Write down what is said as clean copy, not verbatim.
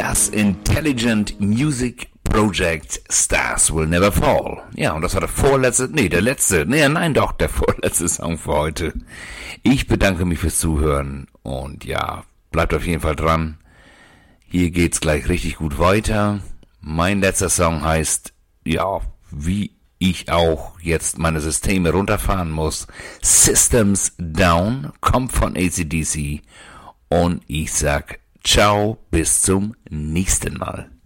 Das Intelligent Music Project Stars Will Never Fall. Ja, und das war der vorletzte Song für heute. Ich bedanke mich fürs Zuhören und ja, bleibt auf jeden Fall dran. Hier geht's gleich richtig gut weiter. Mein letzter Song heißt, ja, wie ich auch jetzt meine Systeme runterfahren muss. Systems Down, kommt von AC/DC und ich sag ciao, bis zum nächsten Mal.